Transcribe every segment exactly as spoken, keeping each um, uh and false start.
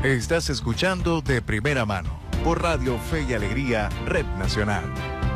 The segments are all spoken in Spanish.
Estás escuchando De Primera Mano por Radio Fe y Alegría, Red Nacional.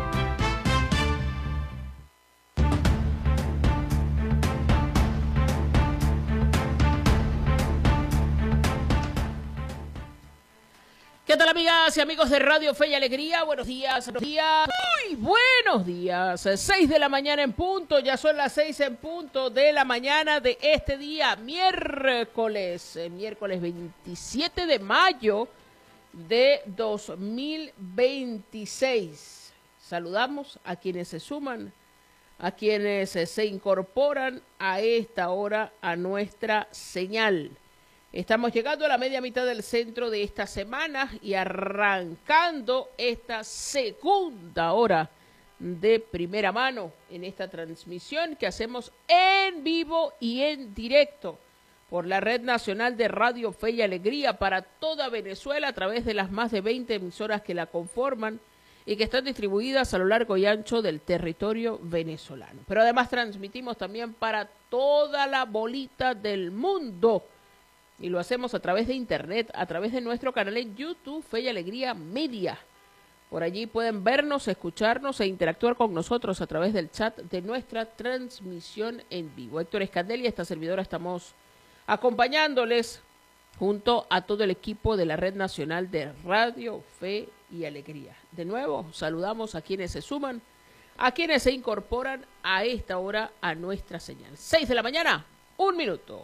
¿Qué tal, amigas y amigos de Radio Fe y Alegría? Buenos días, buenos días, muy buenos días. Seis de la mañana en punto, ya son las seis en punto de la mañana de este día, miércoles, miércoles veintisiete de mayo de dos mil veintiséis. Saludamos a quienes se suman, a quienes se incorporan a esta hora a nuestra señal. Estamos llegando a la media mitad del centro de esta semana y arrancando esta segunda hora de primera mano en esta transmisión que hacemos en vivo y en directo por la Red Nacional de Radio Fe y Alegría para toda Venezuela a través de las más de veinte emisoras que la conforman y que están distribuidas a lo largo y ancho del territorio venezolano. Pero además transmitimos también para toda la bolita del mundo. Y lo hacemos a través de internet, a través de nuestro canal en YouTube, Fe y Alegría Media. Por allí pueden vernos, escucharnos e interactuar con nosotros a través del chat de nuestra transmisión en vivo. Héctor Escandel y esta servidora estamos acompañándoles junto a todo el equipo de la Red Nacional de Radio Fe y Alegría. De nuevo, saludamos a quienes se suman, a quienes se incorporan a esta hora a nuestra señal. Seis de la mañana, un minuto.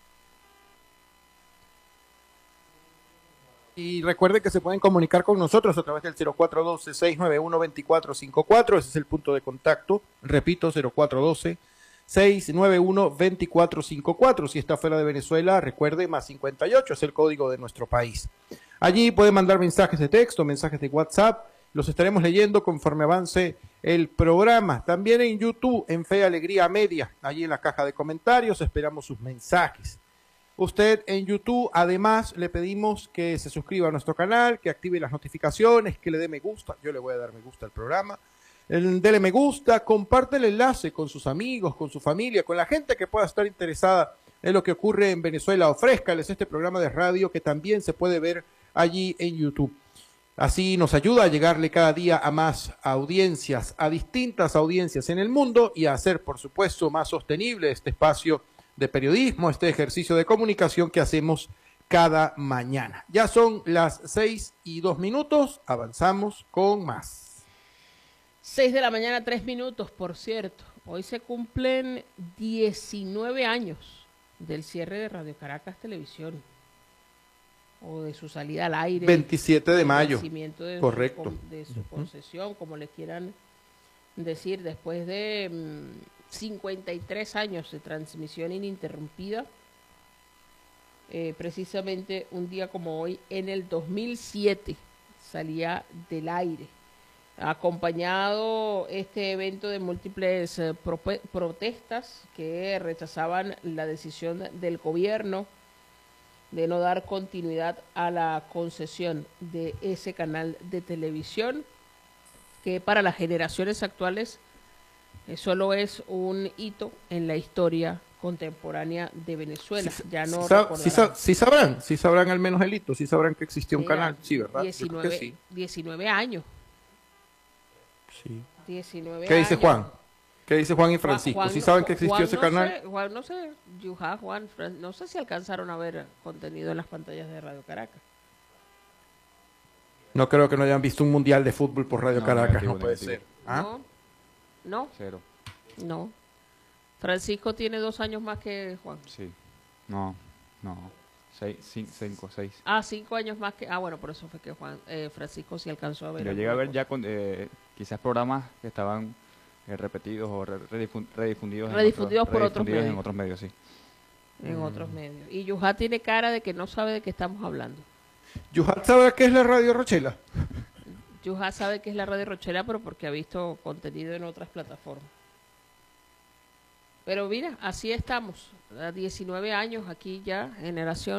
Y recuerden que se pueden comunicar con nosotros a través del cero cuatro uno dos, seis nueve uno, dos cuatro cinco cuatro. Ese es el punto de contacto. Repito, cero cuatro uno dos, seis nueve uno, dos cuatro cinco cuatro. Si está fuera de Venezuela, recuerde, más cincuenta y ocho es el código de nuestro país. Allí pueden mandar mensajes de texto, mensajes de WhatsApp. Los estaremos leyendo conforme avance el programa. También en YouTube, en Fe y Alegría Media. Allí en la caja de comentarios esperamos sus mensajes. Usted en YouTube, además, le pedimos que se suscriba a nuestro canal, que active las notificaciones, que le dé me gusta. Yo le voy a dar me gusta al programa. El, dele me gusta, comparte el enlace con sus amigos, con su familia, con la gente que pueda estar interesada en lo que ocurre en Venezuela. Ofrézcales este programa de radio que también se puede ver allí en YouTube. Así nos ayuda a llegarle cada día a más audiencias, a distintas audiencias en el mundo y a hacer, por supuesto, más sostenible este espacio de periodismo, este ejercicio de comunicación que hacemos cada mañana. Ya son las seis y dos minutos, avanzamos con más. Seis de la mañana, tres minutos, por cierto. Hoy se cumplen diecinueve años del cierre de Radio Caracas Televisión, o de su salida al aire. veintisiete de mayo, de correcto. Su, de su concesión, como le quieran decir, después de mmm, cincuenta y tres años de transmisión ininterrumpida, eh, precisamente un día como hoy, en el dos mil siete, salía del aire, acompañado este evento de múltiples eh, pro protestas que rechazaban la decisión del gobierno de no dar continuidad a la concesión de ese canal de televisión, que para las generaciones actuales solo es un hito en la historia contemporánea de Venezuela. Sí, ya no sí, sí, sí sabrán, sí sabrán al menos el hito, sí sabrán que existía un sí, canal, sí, ¿verdad? diecinueve, sí. diecinueve años. Sí. diecinueve ¿Qué dice años. Juan? ¿Qué dice Juan y Francisco? Juan, ¿Sí saben que existió Juan, ese no canal? Sé, Juan, no sé, Yuja, Juan, Fran, no sé si alcanzaron a ver contenido en las pantallas de Radio Caracas. No creo que no hayan visto un mundial de fútbol por Radio no, Caracas, negativo, no puede negativo. ser. ¿Ah? No, no, Cero. no. Francisco tiene dos años más que Juan. Sí. No, no. Seis, cinco, cinco, seis. Ah, cinco años más que... Ah, bueno, por eso fue que Juan eh, Francisco sí alcanzó a ver. Yo llegué a ver ya con, eh, quizás programas que estaban eh, repetidos o re redifun redifundidos, redifundidos en por otros, otros redifundidos medios. en otros medios, sí. En Mm. otros medios. Y Yuja tiene cara de que no sabe de qué estamos hablando. ¿Yuhat sabe qué es la Radio Rochela? Yuja sabe que es la Radio Rochela, pero porque ha visto contenido en otras plataformas. Pero mira, así estamos. A diecinueve años aquí ya, generación